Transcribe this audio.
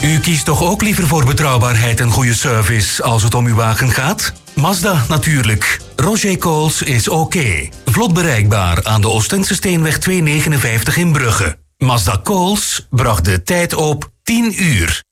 U kiest toch ook liever voor betrouwbaarheid en goede service als het om uw wagen gaat? Mazda natuurlijk. Roger Coles is oké. Vlot bereikbaar aan de Oostense Steenweg 259 in Brugge. Mazda Coles bracht de tijd op 10 uur.